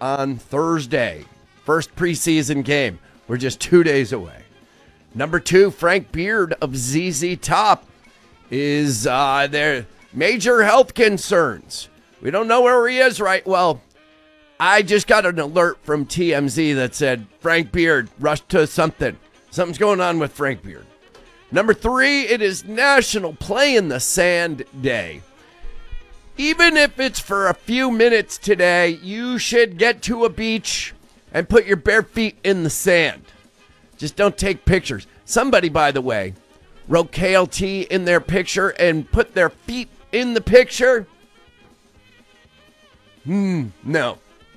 on Thursday. First preseason game. We're just 2 days away. Number 2, Frank Beard of ZZ Top is there. Major health concerns. We don't know where he is right. Well, I just got an alert from TMZ that said Frank Beard rushed to something. Something's going on with Frank Beard. Number 3, it is National Play in the Sand Day. Even if it's for a few minutes today, you should get to a beach and put your bare feet in the sand. Just don't take pictures. Somebody, by the way, wrote KLT in their picture and put their feet in the picture. No.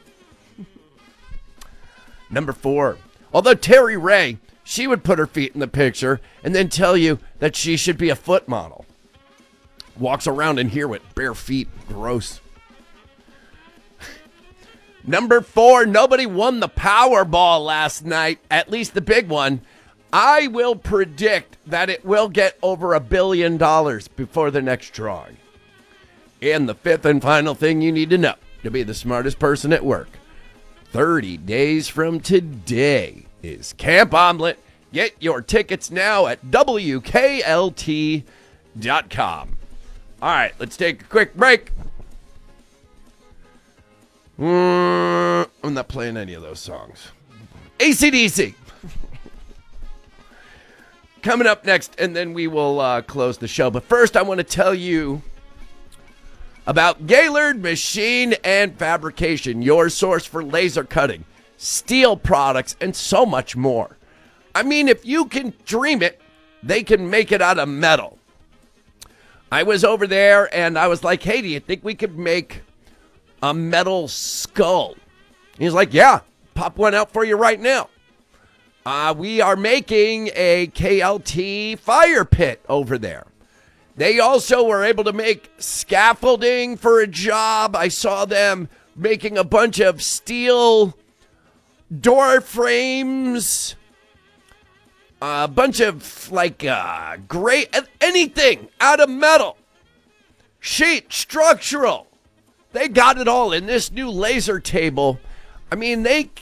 Number 4, although Terry Ray, she would put her feet in the picture and then tell you that she should be a foot model. Walks around in here with bare feet. Gross. Number 4, nobody won the Powerball last night, at least the big one. I will predict that it will get over $1 billion before the next drawing. And the 5th and final thing you need to know to be the smartest person at work. 30 days from today is Camp Omelet. Get your tickets now at WKLT.com. All right, let's take a quick break. I'm not playing any of those songs. AC/DC. Coming up next, and then we will close the show. But first, I want to tell you about Gaylord Machine and Fabrication, your source for laser cutting, steel products, and so much more. I mean, if you can dream it, they can make it out of metal. I was over there, and I was like, hey, do you think we could make a metal skull? He's like, yeah, pop one out for you right now. We are making a KLT fire pit over there. They also were able to make scaffolding for a job. I saw them making a bunch of steel door frames, a bunch of gray, anything out of metal, sheet, structural. They got it all in this new laser table. I mean,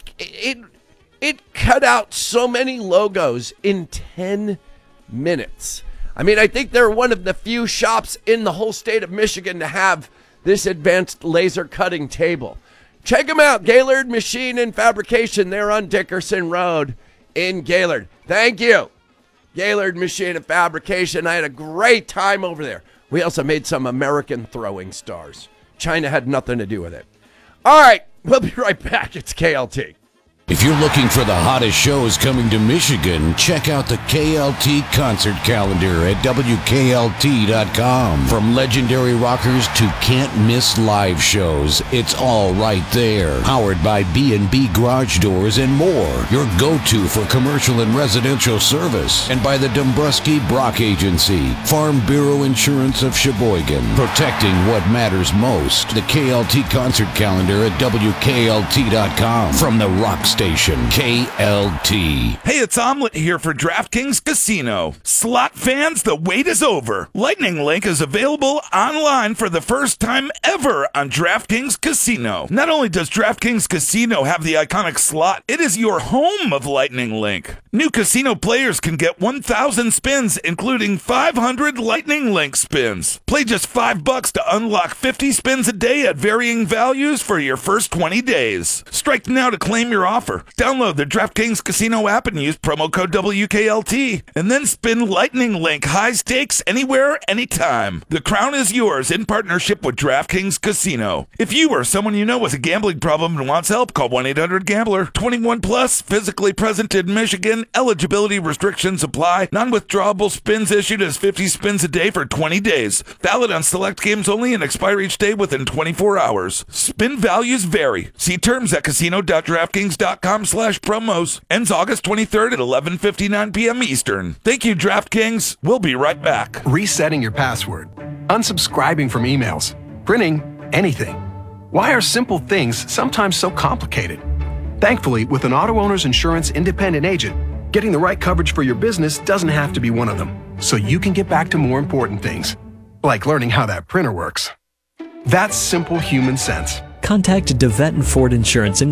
it cut out so many logos in 10 minutes. I mean, I think they're one of the few shops in the whole state of Michigan to have this advanced laser cutting table. Check them out, Gaylord Machine and Fabrication. They're on Dickerson Road in Gaylord. Thank you, Gaylord Machine and Fabrication. I had a great time over there. We also made some American throwing stars. China had nothing to do with it. All right, we'll be right back. It's KLT. If you're looking for the hottest shows coming to Michigan, check out the KLT concert calendar at WKLT.com. From legendary rockers to can't-miss live shows, it's all right there. Powered by B&B Garage Doors and more, your go-to for commercial and residential service. And by the Dombrowski Brock Agency, Farm Bureau Insurance of Sheboygan. Protecting what matters most. The KLT concert calendar at WKLT.com. From the Rock Station, KLT. Hey, it's Omelet here for DraftKings Casino. Slot fans, the wait is over. Lightning Link is available online for the first time ever on DraftKings Casino. Not only does DraftKings Casino have the iconic slot, it is your home of Lightning Link. New casino players can get 1,000 spins, including 500 Lightning Link spins. Play just $5 to unlock 50 spins a day at varying values for your first 20 days. Strike now to claim your offer. Download the DraftKings Casino app and use promo code WKLT. And then spin Lightning Link high stakes anywhere, anytime. The crown is yours in partnership with DraftKings Casino. If you or someone you know has a gambling problem and wants help, call 1-800-GAMBLER. 21 plus, physically present in Michigan. Eligibility restrictions apply. Non-withdrawable spins issued as 50 spins a day for 20 days. Valid on select games only and expire each day within 24 hours. Spin values vary. See terms at casino.draftkings.com/promos. Ends August 23rd at 11:59 p.m. Eastern. Thank you, DraftKings. We'll be right back. Resetting your password. Unsubscribing from emails. Printing anything. Why are simple things sometimes so complicated? Thankfully, with an Auto Owners Insurance independent agent, getting the right coverage for your business doesn't have to be one of them, so you can get back to more important things, like learning how that printer works. That's simple human sense. Contact DeVette and Ford Insurance in